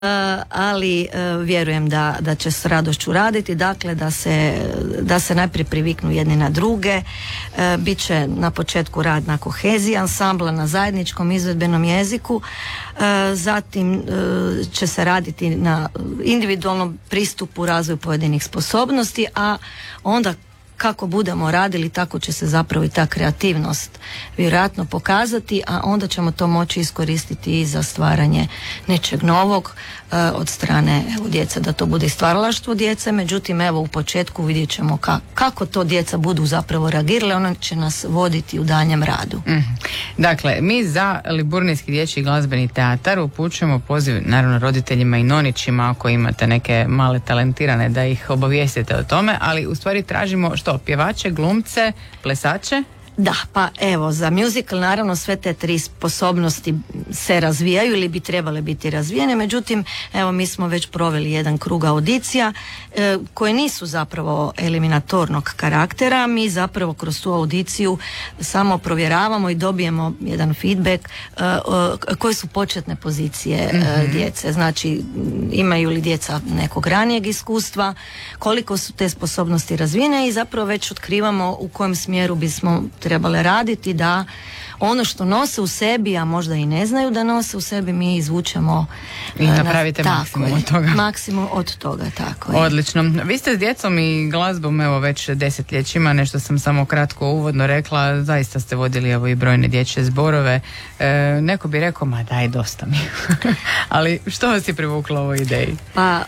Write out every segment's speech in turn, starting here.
ali vjerujem da će s radošću raditi, dakle da se najprije priviknu jedni na druge. Bit će na početku rad na koheziji ansambla, na zajedničkom izvedbenom jeziku, zatim će se raditi na individualnom pristupu razvoju pojedinih sposobnosti, a onda kako budemo radili, tako će se zapravo i ta kreativnost vjerojatno pokazati, a onda ćemo to moći iskoristiti i za stvaranje nečeg novog od strane djece, da to bude stvaralaštvo djece. Međutim, evo u početku vidjet ćemo kako to djeca budu zapravo reagirale, ona će nas voditi u daljem radu. Dakle, mi za Liburnijski dječji glazbeni teatar upućujemo poziv naravno roditeljima i nonićima ako imate neke male talentirane da ih obavijestite o tome, ali u stvari tražimo što? Pjevače, glumce, plesače? Da, pa evo, za musical naravno sve te tri sposobnosti se razvijaju ili bi trebale biti razvijene, međutim, evo mi smo već proveli jedan krug audicija koje nisu zapravo eliminatornog karaktera, mi zapravo kroz tu audiciju samo provjeravamo i dobijemo jedan feedback koje su početne pozicije djece, znači imaju li djeca nekog ranijeg iskustva, koliko su te sposobnosti razvijene i zapravo već otkrivamo u kojem smjeru bismo trebale raditi da ono što nose u sebi, a možda i ne znaju da nose u sebi, mi izvučemo i napravite maksimum od toga. Maksimum od toga, tako je. Odlično. Vi ste s djecom i glazbom evo već desetljećima, nešto sam samo kratko uvodno rekla, zaista ste vodili evo i brojne dječje zborove. Neko bi rekao, ma daj, dosta mi. Ali što vas je privuklo ovoj ideji? Pa,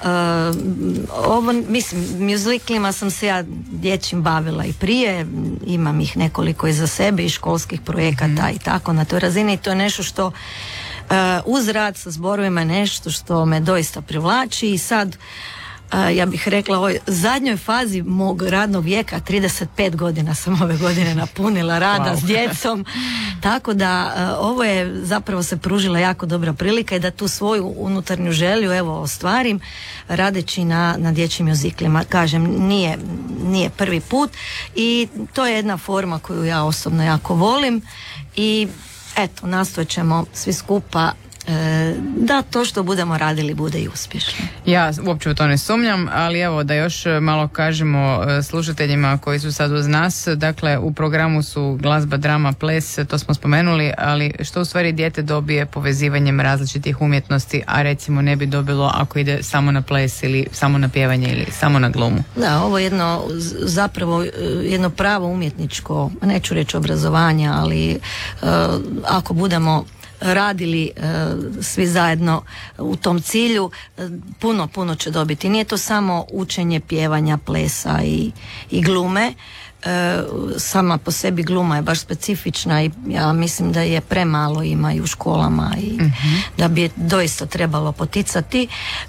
mislim, muzicalima sam se ja dječjim bavila i prije, imam ih nekoliko iza sebe i školskih projekata i tako na toj razini, i to je nešto što uz rad sa zborovima je nešto što me doista privlači i sad ja bih rekla u ovoj zadnjoj fazi mog radnog vijeka, 35 godina sam ove godine napunila rada s djecom, tako da ovo je zapravo se pružila jako dobra prilika i da tu svoju unutarnju želju evo ostvarim radeći na dječjim muziklima. Kažem, nije prvi put i to je jedna forma koju ja osobno jako volim i eto, nastojat ćemo svi skupa da to što budemo radili bude i uspješno. Ja uopće u to ne sumnjam, ali evo da još malo kažemo slušateljima koji su sad uz nas, dakle u programu su glazba, drama, ples, to smo spomenuli, ali što u stvari dijete dobije povezivanjem različitih umjetnosti, a recimo ne bi dobilo ako ide samo na ples ili samo na pjevanje ili samo na glumu. Da, ovo je zapravo jedno pravo umjetničko, neću reći obrazovanje, ali ako budemo radili svi zajedno u tom cilju, puno će dobiti. Nije to samo učenje pjevanja, plesa i glume. Sama po sebi gluma je baš specifična i ja mislim da je premalo ima i u školama i da bi je doista trebalo poticati.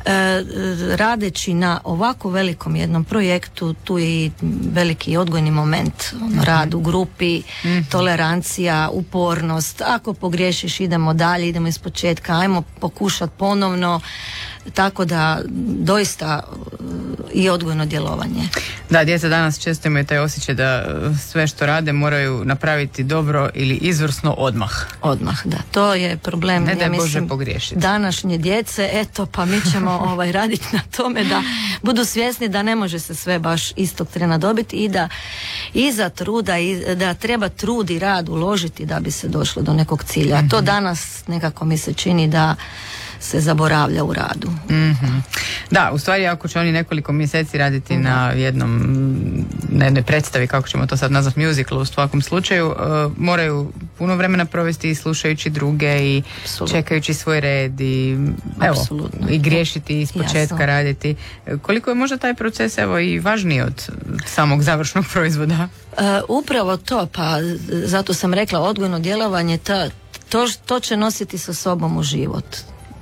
Radeći na ovako velikom jednom projektu, tu je i veliki odgojni moment, rad u grupi, tolerancija, upornost, ako pogriješiš idemo dalje, idemo iz početka, ajmo pokušati ponovno, tako da doista i odgojno djelovanje. Da, djeca danas često imaju taj osjećaj da sve što rade moraju napraviti dobro ili izvrsno odmah. Odmah, da. To je problem. Ne da je Bože pogriješiti. Današnje djece, eto pa mi ćemo raditi na tome da budu svjesni da ne može se sve baš istog trena dobiti i da iza truda, da treba trud i rad uložiti da bi se došlo do nekog cilja. A to danas nekako mi se čini da se zaboravlja u radu. Da, u stvari ako će oni nekoliko mjeseci raditi na jednoj predstavi, kako ćemo to sad nazvati, musical u svakom slučaju, moraju puno vremena provesti i slušajući druge i čekajući svoj red i i griješiti iz početka raditi. Koliko je možda taj proces evo i važniji od samog završnog proizvoda? Upravo to, pa zato sam rekla odgojno djelovanje, to će nositi sa sobom u život.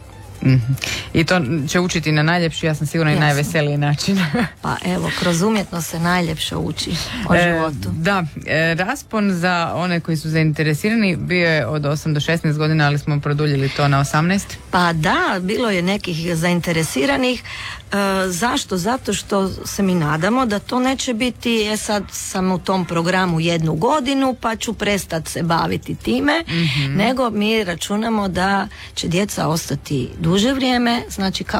I to će učiti na najljepši, ja sam sigurna i najveseliji način. Pa evo, kroz umjetnost se najljepše uči o životu. Da, raspon za one koji su zainteresirani bio je od 8 do 16 godina, ali smo produljili to na 18. Pa da, bilo je nekih zainteresiranih. Zašto? Zato što se mi nadamo da to neće biti sad sam u tom programu 1 godinu pa ću prestati se baviti time, nego mi računamo da će djeca ostati duže duže vrijeme, znači